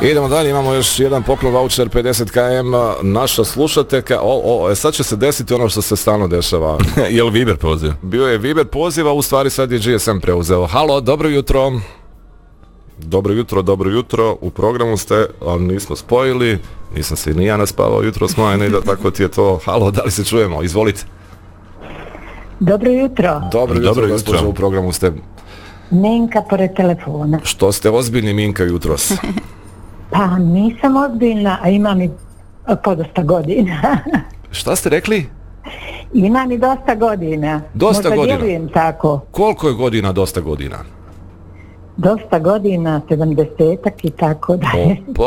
Idemo dalje, imamo još jedan poklon voucher 50 km, naša slušateljka, sad će se desiti ono što se stalno dešava. Je li Viber poziv? Bio je Viber poziv, a u stvari sad je GSM preuzeo. Halo, dobro jutro. Dobro jutro, u programu ste, ali nismo spojili, nisam se ni ja naspavao jutro s moje, da tako ti je to. Halo, da li se čujemo? Izvolite. Dobro jutro. Dobro jutro, gospođo, u programu ste. Minka pored telefona. Što ste ozbiljni, Minka, jutros? Pa nisam ozbiljna, a imam i podosta godina. Šta ste rekli? Imam i dosta godina. Dosta možda godina? Djelujem tako. Koliko je godina dosta godina? Dosta godina, 70-ak i tako dalje. Opa,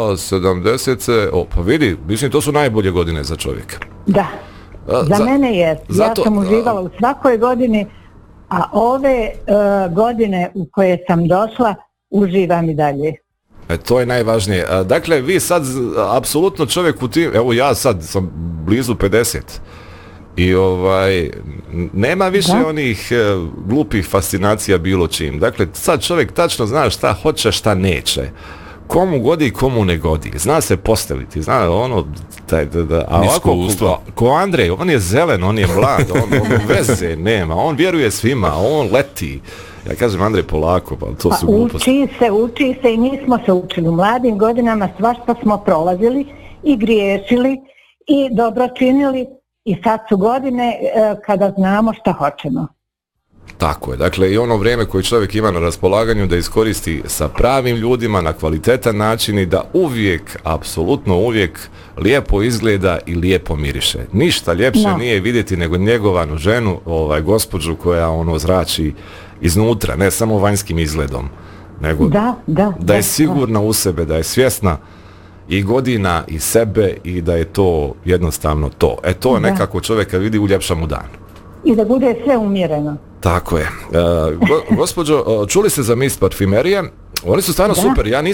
70, pa vidi, mislim to su najbolje godine za čovjeka. Da, za mene je. Zato, ja sam uživala u svakoj godini, a ove godine u koje sam došla, uživam i dalje. To je najvažnije. Dakle, vi sad, apsolutno čovjek u tim, evo ja sad sam blizu 50 i nema više onih glupih fascinacija bilo čim. Dakle, sad čovjek tačno zna šta hoće, šta neće. Komu godi i komu ne godi. Zna se postaviti, zna ono, a ovako, ko Andrej, on je zelen, on je mlad, on veze nema, on vjeruje svima, on leti. Ja kažem, Andrej, polako, pa to su gluposti. Uči se i mi smo se učili. U mladim godinama svašta smo prolazili i griješili i dobro činili i sad su godine kada znamo šta hoćemo. Tako je, dakle i ono vrijeme koje čovjek ima na raspolaganju da iskoristi sa pravim ljudima na kvalitetan način i da uvijek, apsolutno uvijek lijepo izgleda i lijepo miriše. Ništa ljepše nije vidjeti nego njegovanu ženu, gospođu koja ono zrači iznutra, ne samo vanjskim izgledom, nego da je sigurna u sebe, da je svjesna i godina i sebe i da je to jednostavno to. To je nekako čovjeka vidi uljepša mu dan. I da bude sve umjereno. Tako je. Gospođo, čuli ste za Miss Parfimerije? Oni su stvarno super. Ja